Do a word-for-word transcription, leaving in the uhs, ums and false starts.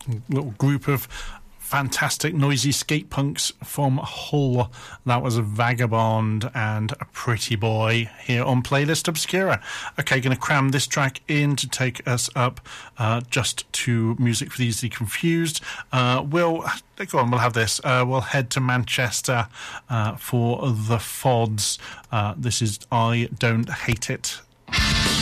little group of fantastic noisy skate punks from Hull. That was a Vagabond and a Pretty Boy here on Playlist Obscura. Okay, going to cram this track in to take us up uh, just to Music for the Easily Confused. Uh, we'll go on, we'll have this. Uh, we'll head to Manchester uh, for the F O Ds. Uh, this is I Don't Hate It.